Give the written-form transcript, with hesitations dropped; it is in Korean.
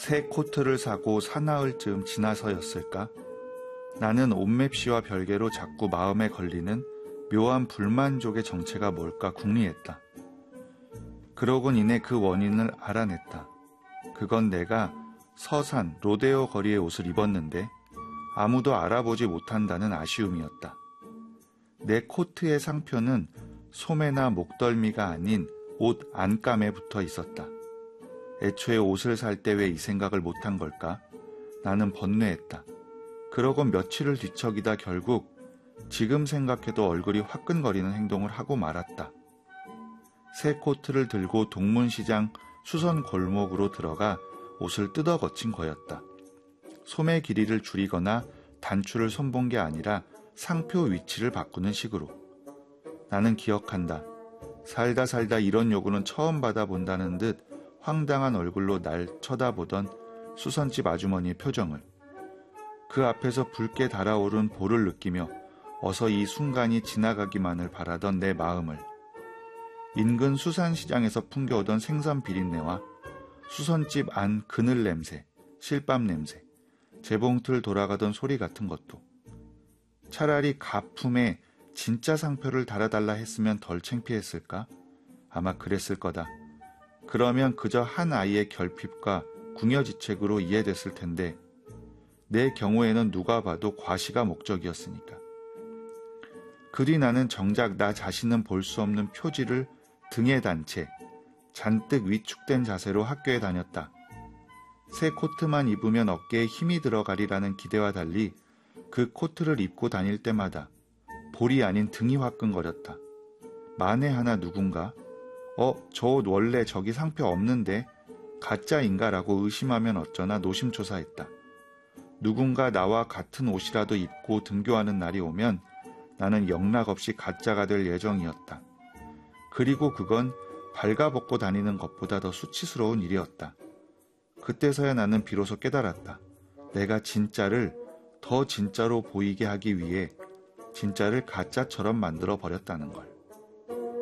새 코트를 사고 사나흘쯤 지나서였을까? 나는 옷맵시와 별개로 자꾸 마음에 걸리는 묘한 불만족의 정체가 뭘까 궁리했다. 그러곤 이내 그 원인을 알아냈다. 그건 내가 서산 로데오 거리의 옷을 입었는데 아무도 알아보지 못한다는 아쉬움이었다. 내 코트의 상표는 소매나 목덜미가 아닌 옷 안감에 붙어 있었다. 애초에 옷을 살 때 왜 이 생각을 못한 걸까? 나는 번뇌했다. 그러곤 며칠을 뒤척이다 결국 지금 생각해도 얼굴이 화끈거리는 행동을 하고 말았다. 새 코트를 들고 동문시장 수선 골목으로 들어가 옷을 뜯어 거친 거였다. 소매 길이를 줄이거나 단추를 손본 게 아니라 상표 위치를 바꾸는 식으로. 나는 기억한다. 살다 살다 이런 요구는 처음 받아본다는 듯 황당한 얼굴로 날 쳐다보던 수선집 아주머니의 표정을. 그 앞에서 붉게 달아오른 볼을 느끼며 어서 이 순간이 지나가기만을 바라던 내 마음을. 인근 수산시장에서 풍겨오던 생선 비린내와 수선집 안 그늘 냄새, 실밥 냄새, 재봉틀 돌아가던 소리 같은 것도. 차라리 가품에 진짜 상표를 달아달라 했으면 덜 창피했을까? 아마 그랬을 거다. 그러면 그저 한 아이의 결핍과 궁여지책으로 이해됐을 텐데 내 경우에는 누가 봐도 과시가 목적이었으니까. 그 뒤 나는 정작 나 자신은 볼 수 없는 표지를 등에 단 채 잔뜩 위축된 자세로 학교에 다녔다. 새 코트만 입으면 어깨에 힘이 들어가리라는 기대와 달리 그 코트를 입고 다닐 때마다 볼이 아닌 등이 화끈거렸다. 만에 하나 누군가 저 옷 원래 저기 상표 없는데 가짜인가라고 의심하면 어쩌나 노심초사했다. 누군가 나와 같은 옷이라도 입고 등교하는 날이 오면 나는 영락없이 가짜가 될 예정이었다. 그리고 그건 발가벗고 다니는 것보다 더 수치스러운 일이었다. 그때서야 나는 비로소 깨달았다. 내가 진짜를 더 진짜로 보이게 하기 위해 진짜를 가짜처럼 만들어 버렸다는 걸.